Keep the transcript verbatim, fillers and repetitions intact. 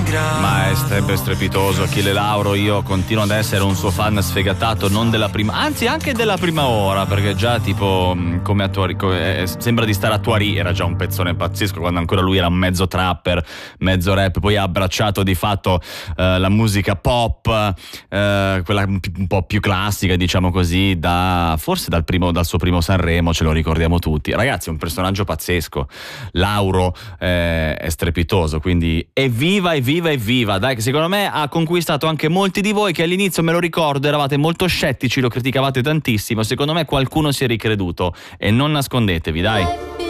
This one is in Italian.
Ma è sempre strepitoso Achille Lauro. Io continuo ad essere un suo fan sfegatato, non della prima, anzi anche della prima ora, perché già tipo come a Tuari, come, eh, sembra di stare a Tuari, era già un pezzone pazzesco quando ancora lui era mezzo trapper, mezzo rap, poi ha abbracciato di fatto eh, la musica pop, eh, quella un po' più classica, diciamo così, da forse dal primo, dal suo primo Sanremo, ce lo ricordiamo tutti. Ragazzi, è un personaggio pazzesco. Lauro eh, è strepitoso, quindi evviva, evviva, evviva. Dai, che secondo me ha conquistato anche molti di voi che all'inizio, me lo ricordo, eravate molto scettici, lo criticavate tantissimo. Secondo me qualcuno si è ricreduto e non nascondetevi, dai.